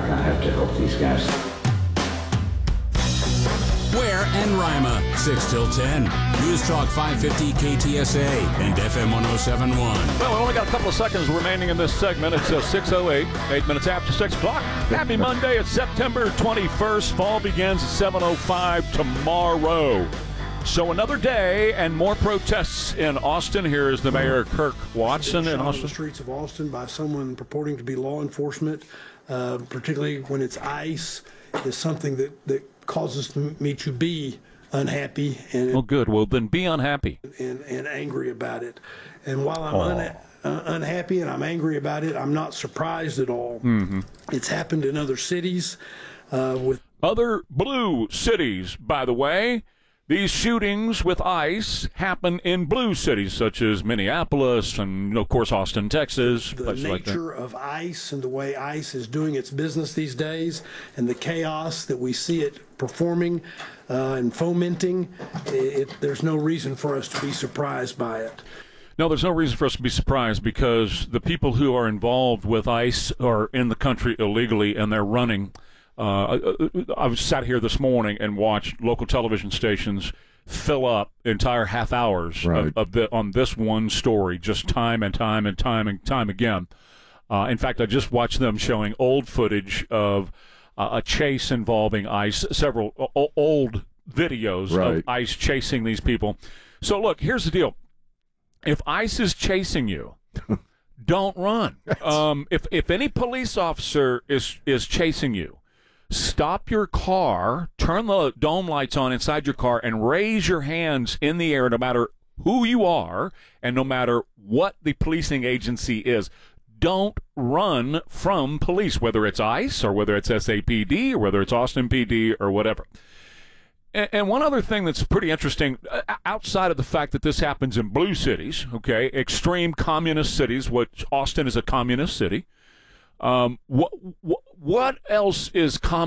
going to have to help these guys. Ware and Rima, 6 till 10. News Talk 550 KTSA and FM 1071. Well, we only got a couple of seconds remaining in this segment. It's 6:08, 8 minutes after 6 o'clock. Happy Monday. It's September 21st. Fall begins at 7:05 tomorrow. So another day and more protests in Austin. Here is the mayor, Kirk Watson, in Austin. The streets of Austin by someone purporting to be law enforcement, particularly when it's ICE, is something that causes me to be unhappy and Well, good. Well, then be unhappy. and angry about it. And while I'm unhappy and I'm angry about it, I'm not surprised at all. Mm-hmm. It's happened in other cities with Other blue cities, by the way. These shootings with ICE happen in blue cities such as Minneapolis and, of course, Austin, Texas. the places like that. nature of ICE and the way ICE is doing its business these days and the chaos that we see it performing and fomenting, there's no reason for us to be surprised by it. No, there's no reason for us to be surprised because the people who are involved with ICE are in the country illegally and they're running. I sat here this morning and watched local television stations fill up entire half hours on this one story, just time and time and time and time again. In fact, I just watched them showing old footage of a chase involving ICE, several old videos of ICE chasing these people. So, look, here's the deal. If ICE is chasing you, don't run. If any police officer is chasing you, stop your car, turn the dome lights on inside your car, and raise your hands in the air no matter who you are and no matter what the policing agency is. Don't run from police, whether it's ICE or whether it's SAPD or whether it's Austin PD or whatever. And one other thing that's pretty interesting, outside of the fact that this happens in blue cities, okay, extreme communist cities, which Austin is a communist city, what else is communist?